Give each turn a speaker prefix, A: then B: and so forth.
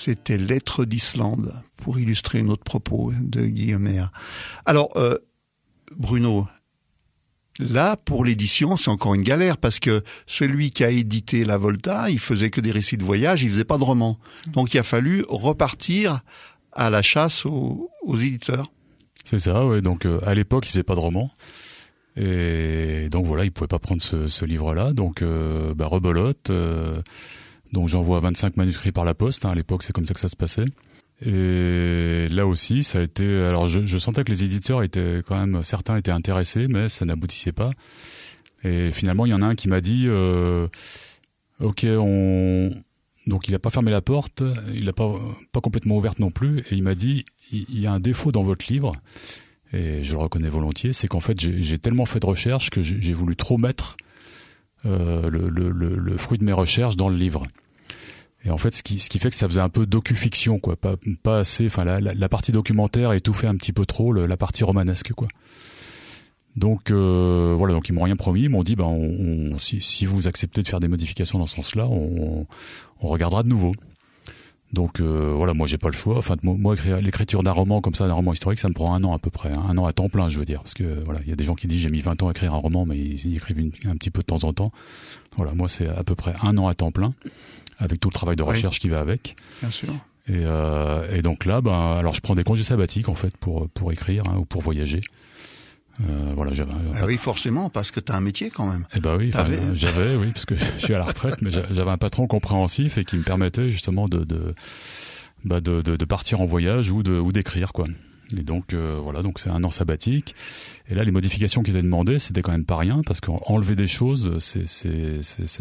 A: C'était Lettres d'Islande, pour illustrer notre propos de Guillaumer. Alors, Bruno, là, pour l'édition, c'est encore une galère, parce que celui qui a édité La Volta, il faisait que des récits de voyage, il faisait pas de romans. Donc, il a fallu repartir à la chasse aux éditeurs.
B: C'est ça, ouais. Donc, à l'époque, il faisait pas de romans. Et donc, voilà, il pouvait pas prendre ce livre-là. Donc, rebelote. Donc, j'envoie 25 manuscrits par la poste. À l'époque, c'est comme ça que ça se passait. Et là aussi, ça a été... Alors, je sentais que les éditeurs étaient quand même... Certains étaient intéressés, mais ça n'aboutissait pas. Et finalement, il y en a un qui m'a dit... Donc, il n'a pas fermé la porte, il l'a pas complètement ouverte non plus, et il m'a dit, il y a un défaut dans votre livre, et je le reconnais volontiers, c'est qu'en fait, j'ai tellement fait de recherches que j'ai voulu trop mettre le fruit de mes recherches dans le livre. Et en fait, ce qui fait que ça faisait un peu docu-fiction, quoi, pas assez. Enfin, la partie documentaire étouffait un petit peu trop la partie romanesque, quoi. Donc voilà, donc ils m'ont rien promis, ils m'ont dit si vous acceptez de faire des modifications dans ce sens-là, on regardera de nouveau. Donc voilà, moi j'ai pas le choix. Enfin, moi l'écriture d'un roman comme ça, d'un roman historique, ça me prend 1 an à peu près, 1 an à temps plein, je veux dire, parce que voilà, il y a des gens qui disent j'ai mis 20 ans à écrire un roman, mais ils écrivent un petit peu de temps en temps. Voilà, moi c'est à peu près 1 an à temps plein, avec tout le travail de recherche qui va avec.
A: Bien sûr.
B: Et donc là, alors je prends des congés sabbatiques en fait pour écrire ou pour voyager. Voilà,
A: oui, forcément, parce que t'as un métier quand même.
B: Eh ben oui, j'avais, oui, parce que je suis à la retraite, mais j'avais un patron compréhensif et qui me permettait justement de partir en voyage ou d'écrire, quoi. Et donc voilà, donc c'est 1 an sabbatique. Et là, les modifications qui étaient demandées, c'était quand même pas rien, parce qu'enlever des choses,